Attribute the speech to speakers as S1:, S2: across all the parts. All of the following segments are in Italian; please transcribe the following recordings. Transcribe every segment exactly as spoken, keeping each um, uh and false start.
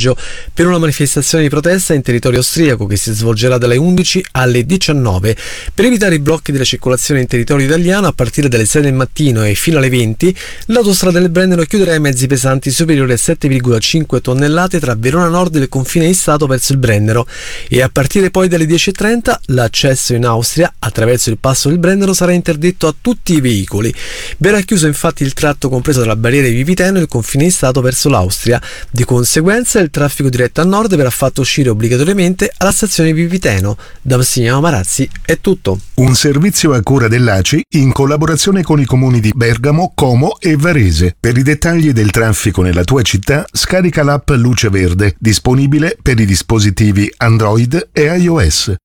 S1: maggio per una manifestazione di protesta in territorio austriaco che si svolgerà dalle undici alle diciannove. Per evitare i blocchi della circolazione in territorio italiano, a partire dalle sei del mattino e fino alle venti, l'autostrada del Brennero chiuderà i mezzi pesanti superiori a sette virgola cinque tonnellate tra Verona Nord e il confine di Stato verso il Brennero, e a partire poi dalle dieci e trenta l'accesso in Austria attraverso il passo del Brennero sarà interdetto a tutti i veicoli. Verrà chiuso infatti il tratto compreso tra la barriera di Viviteno e il confine di Stato verso l'Austria. Di conseguenza il traffico diretto a nord verrà fatto uscire obbligatoriamente alla stazione di Viviteno. Da Massimiliano Marazzi è tutto.
S2: Un servizio a cura dell'A C I in collaborazione con i comuni di Bergamo, Como e Varese. Per i dettagli del traffico nella tua città, scarica l'app Luce Verde, disponibile per i dispositivi Android e iOS.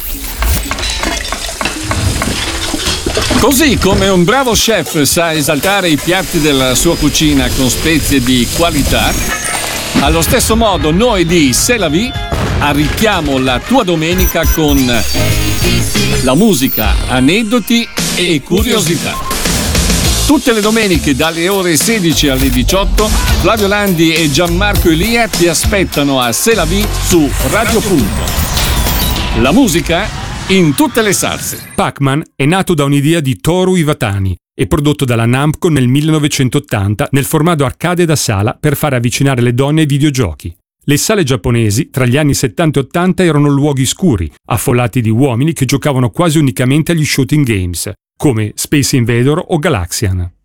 S3: Così come un bravo chef sa esaltare i piatti della sua cucina con spezie di qualità, allo stesso modo noi di C'est la Vie arricchiamo la tua domenica con la musica, aneddoti e curiosità. Tutte le domeniche dalle ore sedici alle diciotto Flavio Landi e Gianmarco Elia ti aspettano a C'est la Vie su Radio Punto. La musica in tutte le salse.
S4: Pac-Man è nato da un'idea di Toru Iwatani e prodotto dalla Namco nel millenovecentottanta nel formato arcade da sala per fare avvicinare le donne ai videogiochi. Le sale giapponesi tra gli anni settanta e ottanta erano luoghi scuri, affollati di uomini che giocavano quasi unicamente agli shooting games, come Space Invader o Galaxian.